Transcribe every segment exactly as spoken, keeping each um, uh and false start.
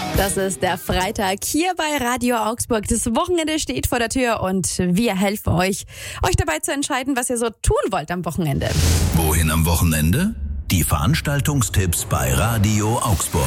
Das ist der Freitag hier bei Radio Augsburg. Das Wochenende steht vor der Tür und wir helfen euch, euch dabei zu entscheiden, was ihr so tun wollt am Wochenende. Wohin am Wochenende? Die Veranstaltungstipps bei Radio Augsburg.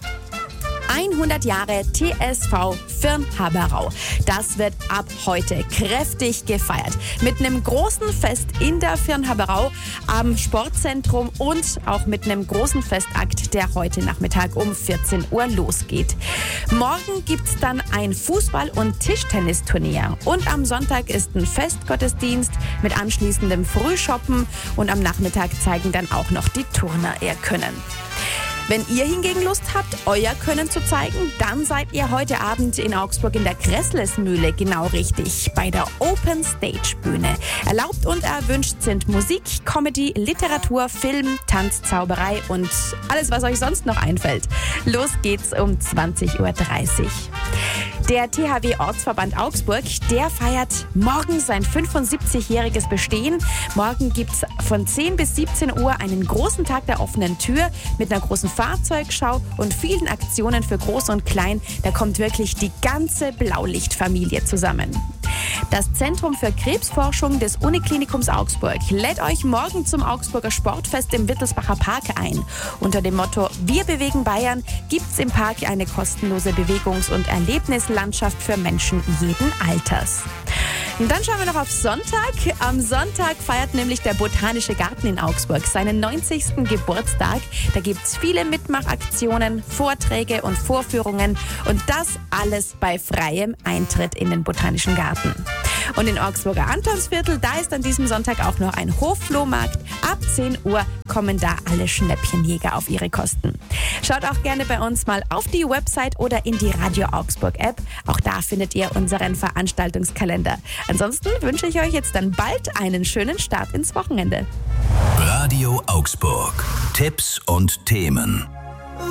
hundert Jahre T S V Firnhaberau. Das wird ab heute kräftig gefeiert. Mit einem großen Fest in der Firnhaberau am Sportzentrum und auch mit einem großen Festakt, der heute Nachmittag um vierzehn Uhr losgeht. Morgen gibt es dann ein Fußball- und Tischtennisturnier. Und am Sonntag ist ein Festgottesdienst mit anschließendem Frühshoppen. Und am Nachmittag zeigen dann auch noch die Turner ihr Können. Wenn ihr hingegen Lust habt, euer Können zu zeigen, dann seid ihr heute Abend in Augsburg in der Gresslesmühle genau richtig, bei der Open Stage Bühne. Erlaubt und erwünscht sind Musik, Comedy, Literatur, Film, Tanz, Zauberei und alles, was euch sonst noch einfällt. Los geht's um zwanzig Uhr dreißig. Der T H W-Ortsverband Augsburg, der feiert morgen sein fünfundsiebzigjähriges Bestehen. Morgen gibt's von zehn bis siebzehn Uhr einen großen Tag der offenen Tür mit einer großen Fahrzeugschau und vielen Aktionen für Groß und Klein. Da kommt wirklich die ganze Blaulichtfamilie zusammen. Das Zentrum für Krebsforschung des Uniklinikums Augsburg lädt euch morgen zum Augsburger Sportfest im Wittelsbacher Park ein. Unter dem Motto Wir bewegen Bayern gibt's im Park eine kostenlose Bewegungs- und Erlebnislandschaft für Menschen jeden Alters. Und dann schauen wir noch auf Sonntag. Am Sonntag feiert nämlich der Botanische Garten in Augsburg seinen neunzigsten Geburtstag. Da gibt's viele Mitmachaktionen, Vorträge und Vorführungen und das alles bei freiem Eintritt in den Botanischen Garten. Und in Augsburger Antonsviertel, da ist an diesem Sonntag auch noch ein Hofflohmarkt. Ab zehn Uhr kommen da alle Schnäppchenjäger auf ihre Kosten. Schaut auch gerne bei uns mal auf die Website oder in die Radio Augsburg App. Auch da findet ihr unseren Veranstaltungskalender. Ansonsten wünsche ich euch jetzt dann bald einen schönen Start ins Wochenende. Radio Augsburg. Tipps und Themen.